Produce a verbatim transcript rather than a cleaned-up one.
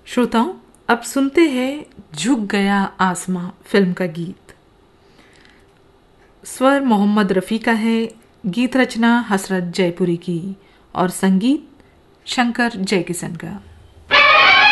श्रोताओं, अब सुनते हैं झुक गया आसमां फिल्म का गीत। स्वर मोहम्मद रफ़ी का है, गीत रचना हसरत जयपुरी की और संगीत शंकर जयकिशन का।